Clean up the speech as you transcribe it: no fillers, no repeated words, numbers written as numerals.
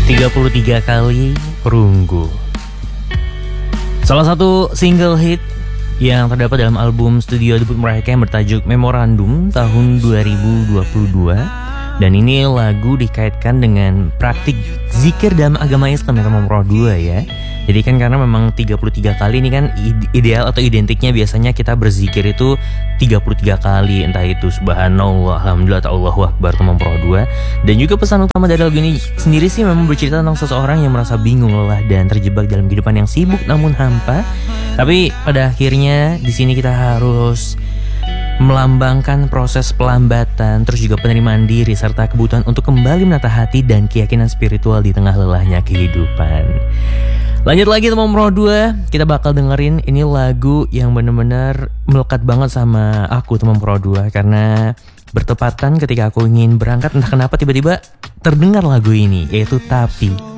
33 kali perunggu. Salah satu single hit yang terdapat dalam album studio debut mereka yang bertajuk Memorandum tahun 2022. Dan ini lagu dikaitkan dengan praktik zikir dalam agama Islam yang nomor 2 ya. Jadi kan karena memang 33 kali ini kan ideal atau identiknya biasanya kita berzikir itu 33 kali. Entah itu subhanallah, alhamdulillah atau Allahu Akbar nomor 2. Dan juga pesan utama dari lagu ini sendiri sih memang bercerita tentang seseorang yang merasa bingung, lelah dan terjebak dalam kehidupan yang sibuk namun hampa. Tapi pada akhirnya di sini kita harus melambangkan proses pelambatan, terus juga penerimaan diri serta kebutuhan untuk kembali menata hati dan keyakinan spiritual di tengah lelahnya kehidupan. Lanjut lagi teman Pro 2, kita bakal dengerin ini lagu yang bener-bener melekat banget sama aku teman Pro 2 karena bertepatan ketika aku ingin berangkat, entah kenapa tiba-tiba terdengar lagu ini, yaitu Tapi.